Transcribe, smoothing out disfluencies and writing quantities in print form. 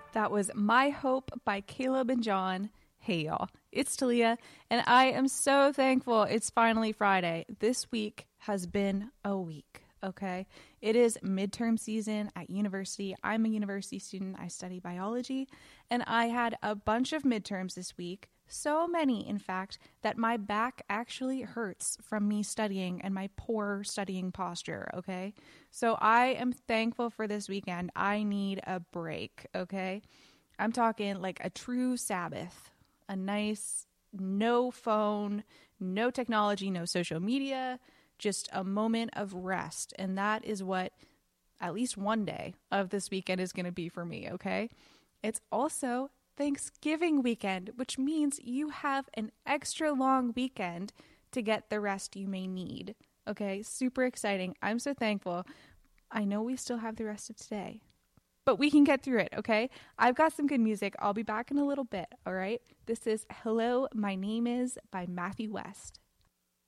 That was My Hope by Caleb and John. Hey y'all, it's Talia, and I am so thankful it's finally Friday. This week has been a week, okay? It is midterm season at university. I'm a university student. I study biology, and I had a bunch of midterms this week. So many, in fact, that my back actually hurts from me studying and my poor studying posture, okay? So I am thankful for this weekend. I need a break, okay? I'm talking like a true Sabbath, a nice, no phone, no technology, no social media, just a moment of rest. And that is what at least one day of this weekend is going to be for me, okay? It's also Thanksgiving weekend, which means you have an extra long weekend to get the rest you may need. Okay, super exciting. I'm so thankful. I know we still have the rest of today, but we can get through it, okay? I've got some good music. I'll be back in a little bit, all right? This is Hello, My Name Is by Matthew West.